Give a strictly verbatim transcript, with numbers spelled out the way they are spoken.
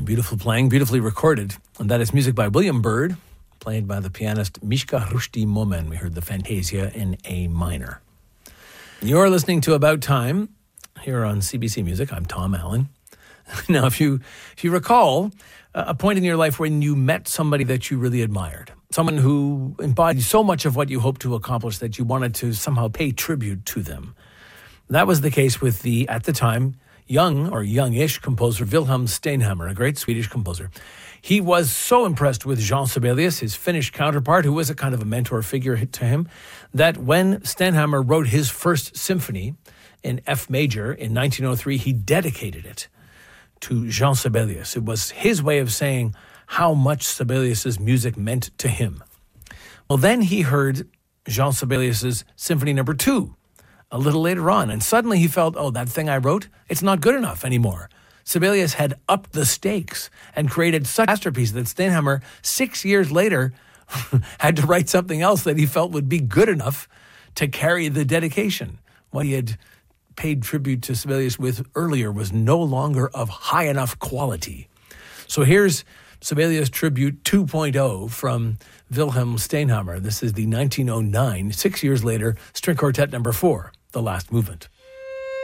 Beautiful playing, beautifully recorded. And that is music by William Byrd, played by the pianist Mishka Rushdie Momen. We heard the Fantasia in A minor. You're listening to About Time here on C B C Music. I'm Tom Allen. Now, if you if you recall uh, a point in your life when you met somebody that you really admired, someone who embodied so much of what you hoped to accomplish that you wanted to somehow pay tribute to them. That was the case with the, at the time, young or youngish composer Wilhelm Steinhammer, a great Swedish composer. He was so impressed with Jean Sibelius, his Finnish counterpart, who was a kind of a mentor figure to him, that when Steinhammer wrote his first symphony in F major in nineteen oh three, he dedicated it to Jean Sibelius. It was his way of saying how much Sibelius's music meant to him. Well, then he heard Jean Sibelius's Symphony Number Two a little later on, and suddenly he felt, oh, that thing I wrote, it's not good enough anymore. Sibelius had upped the stakes and created such a masterpiece that Steinhammer, six years later, had to write something else that he felt would be good enough to carry the dedication. What he had paid tribute to Sibelius with earlier was no longer of high enough quality. So here's Sibelius Tribute two point oh from Wilhelm Steinhammer. This is the nineteen oh nine, six years later, String Quartet Number Four, the last movement.